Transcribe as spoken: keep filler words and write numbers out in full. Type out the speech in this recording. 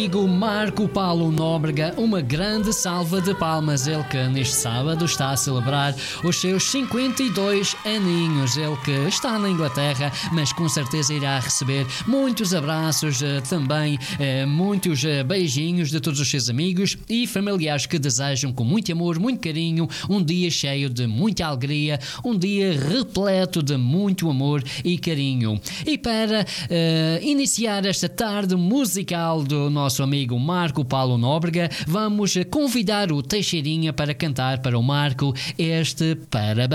Amigo Marco Paulo Nóbrega, uma grande salva de palmas. Ele que neste sábado está a celebrar os seus cinquenta e dois aninhos. Ele que está na Inglaterra, mas com certeza irá receber muitos abraços, também muitos beijinhos de todos os seus amigos e familiares que desejam com muito amor, muito carinho, um dia cheio de muita alegria, um dia repleto de muito amor e carinho. E para uh, iniciar esta tarde musical do nosso nosso amigo Marco Paulo Nóbrega, vamos convidar o Teixeirinha para cantar para o Marco este parabéns.